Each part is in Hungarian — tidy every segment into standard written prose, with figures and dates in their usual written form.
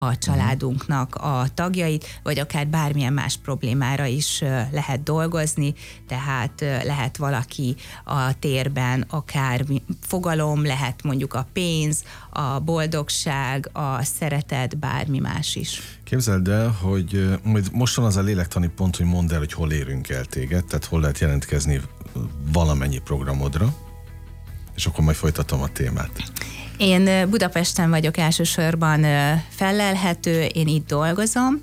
a családunknak a tagjait, vagy akár bármilyen más problémára is lehet dolgozni, tehát lehet valaki a térben akár fogalom, lehet mondjuk a pénz, a boldogság, a szeretet, bármi más is. Képzeld el, hogy most van az a lélektani pont, hogy mondd el, hogy hol érünk el téged, tehát hol lehet jelentkezni valamennyi programodra, és akkor majd folytatom a témát. Én Budapesten vagyok elsősorban fellelhető, én itt dolgozom.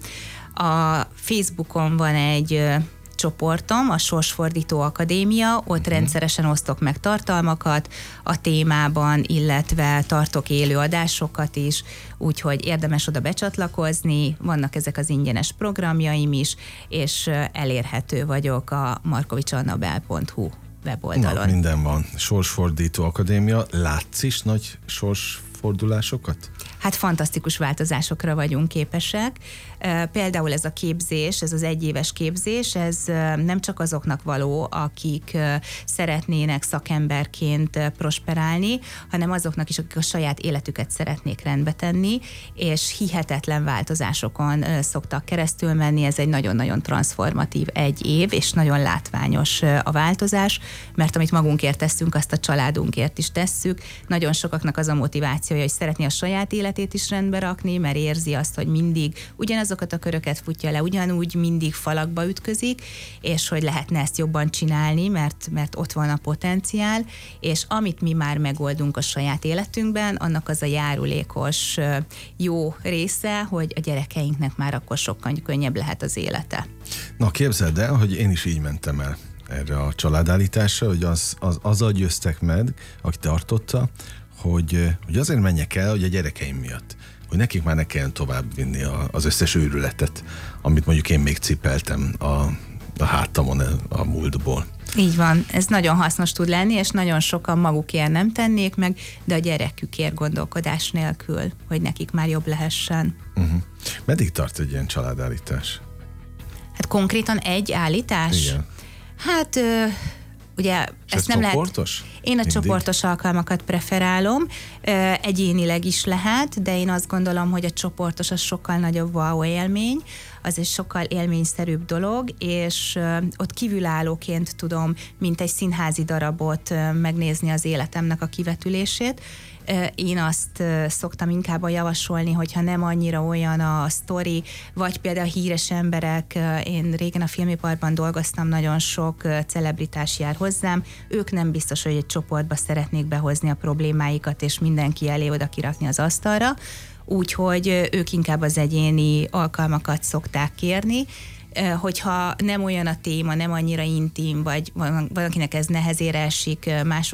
A Facebookon van egy csoportom, a Sorsfordító Akadémia, ott rendszeresen osztok meg tartalmakat a témában, illetve tartok élő adásokat is, úgyhogy érdemes oda becsatlakozni, vannak ezek az ingyenes programjaim is, és elérhető vagyok a markovicsannabel.hu weboldalon. Na, minden van. Sorsfordító Akadémia. Látsz is nagy sorsfordulásokat? Hát fantasztikus változásokra vagyunk képesek. Például ez a képzés, ez az egyéves képzés, ez nem csak azoknak való, akik szeretnének szakemberként prosperálni, hanem azoknak is, akik a saját életüket szeretnék rendbe tenni, és hihetetlen változásokon szoktak keresztül menni. Ez egy nagyon-nagyon transformatív egy év, és nagyon látványos a változás, mert amit magunkért teszünk, azt a családunkért is tesszük. Nagyon sokaknak az a motivációja, hogy szeretné a saját életét is rendbe rakni, mert érzi azt, hogy mindig ugyanazokat a köröket futja le, ugyanúgy mindig falakba ütközik, és hogy lehetne ezt jobban csinálni, mert ott van a potenciál, és amit mi már megoldunk a saját életünkben, annak az a járulékos jó része, hogy a gyerekeinknek már akkor sokkal könnyebb lehet az élete. Na, képzeld el, hogy én is így mentem el erre a családállításra, hogy azzal győztek meg, aki tartotta, hogy azért menjek el, hogy a gyerekeim miatt, hogy nekik már ne kelljen tovább vinni az összes őrületet, amit mondjuk én még cipeltem a hátamon a múltból. Így van, ez nagyon hasznos tud lenni, és nagyon sokan magukért nem tennék meg, de a gyerekükért gondolkodás nélkül, hogy nekik már jobb lehessen. Meddig tart egy ilyen családállítás? Hát konkrétan egy állítás? Igen. Hát ugye és ezt nem csoportos? Lehet. Én a csoportos alkalmakat preferálom, egyénileg is lehet, de én azt gondolom, hogy a csoportos az sokkal nagyobb wow élmény, az egy sokkal élményszerűbb dolog, és ott kívülállóként tudom, mint egy színházi darabot megnézni az életemnek a kivetülését. Én azt szoktam inkább javasolni, hogyha nem annyira olyan a sztori, vagy például híres emberek, én régen a filmiparban dolgoztam, nagyon sok celebritás jár hozzám, ők nem biztos, hogy egy csoportba szeretnék behozni a problémáikat, és mindenki elé oda kirakni az asztalra, úgyhogy ők inkább az egyéni alkalmakat szokták kérni, hogyha nem olyan a téma, nem annyira intim, vagy valakinek ez nehezére esik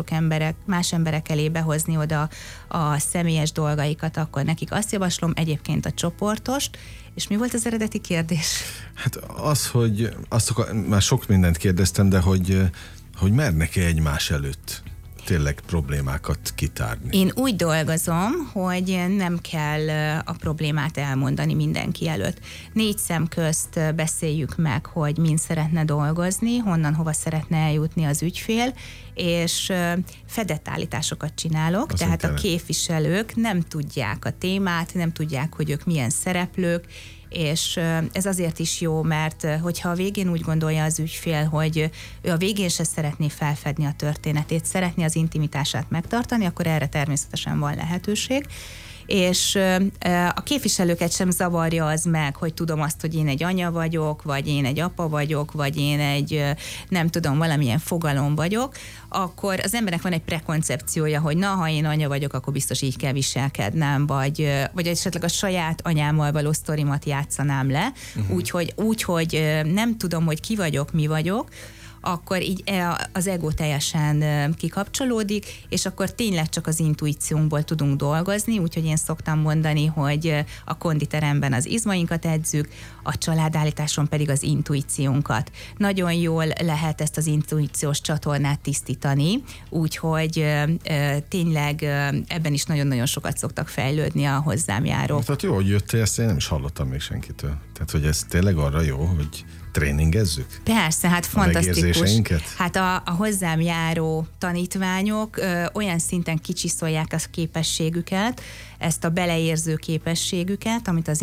más emberek elé behozni oda a személyes dolgaikat, akkor nekik azt javaslom, egyébként a csoportost. És mi volt az eredeti kérdés? Hát az, hogy már sok mindent kérdeztem, de hogy mernek-e egymás előtt tényleg problémákat kitárni? Én úgy dolgozom, hogy nem kell a problémát elmondani mindenki előtt. 4 szem közt beszéljük meg, hogy min szeretne dolgozni, honnan, hova szeretne eljutni az ügyfél, és fedett állításokat csinálok, az tehát a képviselők nem tudják a témát, nem tudják, hogy ők milyen szereplők, és ez azért is jó, mert hogyha a végén úgy gondolja az ügyfél, hogy ő a végén se szeretné felfedni a történetét, szeretné az intimitását megtartani, akkor erre természetesen van lehetőség. És a képviselőket sem zavarja az meg, hogy tudom azt, hogy én egy anya vagyok, vagy én egy apa vagyok, vagy én egy, nem tudom, valamilyen fogalom vagyok, akkor az embernek van egy prekoncepciója, hogy na, ha én anya vagyok, akkor biztos így kell viselkednem, vagy esetleg a saját anyámmal való sztorimat játszanám le, úgyhogy nem tudom, hogy ki vagyok, mi vagyok, akkor így az ego teljesen kikapcsolódik, és akkor tényleg csak az intuíciónkból tudunk dolgozni, úgyhogy én szoktam mondani, hogy a konditeremben az izmainkat edzük, a családállításon pedig az intuíciónkat. Nagyon jól lehet ezt az intuíciós csatornát tisztítani, úgyhogy tényleg ebben is nagyon-nagyon sokat szoktak fejlődni a hozzám járók. Tehát jó, hogy jöttél, ezt én nem is hallottam még senkitől. Tehát, hogy ez tényleg arra jó, hogy tréningezzük? Persze, hát fantasztikus. érzéseinket? Hát a hozzám járó tanítványok olyan szinten kicsiszolják a képességüket, ezt a beleérző képességüket, amit az